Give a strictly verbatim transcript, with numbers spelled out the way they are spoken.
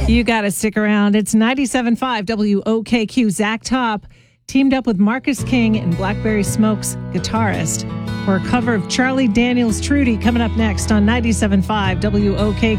You got to stick around. It's ninety-seven point five W O K Q. Zach Top teamed up with Marcus King and Blackberry Smoke's guitarist for a cover of Charlie Daniels' Trudy, coming up next on ninety-seven point five W O K Q.